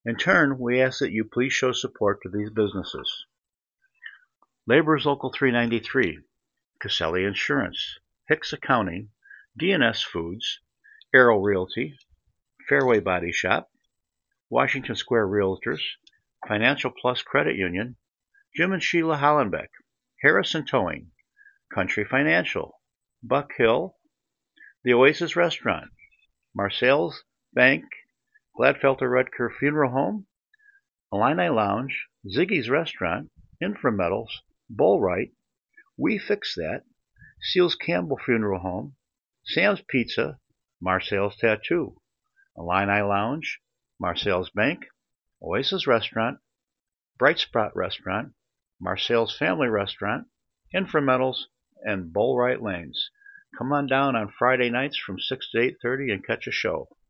In turn, we ask that you please show support to these businesses. Laborers Local 393, Caselli Insurance, Hicks Accounting, D&S Foods, Arrow Realty, Fairway Body Shop, Washington Square Realtors, Financial Plus Credit Union, Jim and Sheila Hollenbeck, Harrison Towing, Country Financial, Buck Hill, the Oasis Restaurant, Marcel's Bank, Gladfelter Rudker Funeral Home, Illini Lounge, Ziggy's Restaurant, Inframetals, Bullwright, We Fix That, Seals Campbell Funeral Home, Sam's Pizza, Marcel's Tattoo, Illini Lounge, Marcel's Bank, Oasis Restaurant, Bright Spot Restaurant, Marcel's Family Restaurant, Inframetals, and Bullwright Lanes. Come on down on Friday nights from 6 to 8:30 and catch a show.